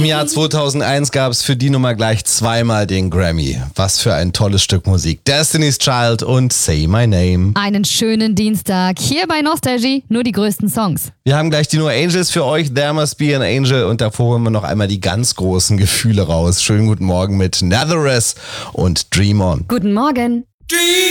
Im Jahr 2001 gab es für die Nummer gleich zweimal den Grammy. Was für ein tolles Stück Musik. Destiny's Child und Say My Name. Einen schönen Dienstag. Hier bei Nostalgie nur die größten Songs. Wir haben gleich die No Angels für euch. There Must Be an Angel. Und davor holen wir noch einmal die ganz großen Gefühle raus. Schönen guten Morgen mit Nazareth und Dream On. Guten Morgen.